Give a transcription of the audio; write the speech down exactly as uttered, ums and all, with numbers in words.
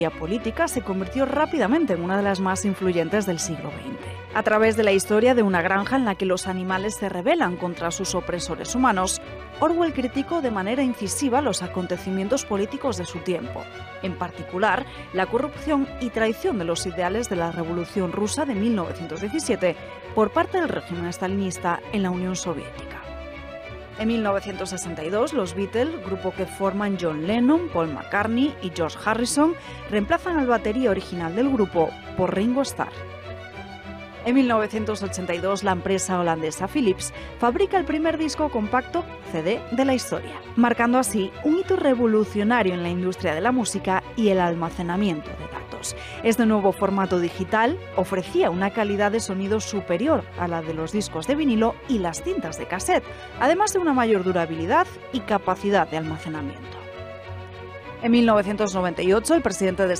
política se convirtió rápidamente en una de las más influyentes del siglo veinte. A través de la historia de una granja en la que los animales se rebelan contra sus opresores humanos, Orwell criticó de manera incisiva los acontecimientos políticos de su tiempo, en particular la corrupción y traición de los ideales de la Revolución Rusa de mil novecientos diecisiete por parte del régimen stalinista en la Unión Soviética. En mil novecientos sesenta y dos, los Beatles, grupo que forman John Lennon, Paul McCartney y George Harrison, reemplazan al batería original del grupo por Ringo Starr. En mil novecientos ochenta y dos, la empresa holandesa Philips fabrica el primer disco compacto C D de la historia, marcando así un hito revolucionario en la industria de la música y el almacenamiento de datos. Este nuevo formato digital ofrecía una calidad de sonido superior a la de los discos de vinilo y las cintas de cassette, además de una mayor durabilidad y capacidad de almacenamiento. En mil novecientos noventa y ocho, el presidente de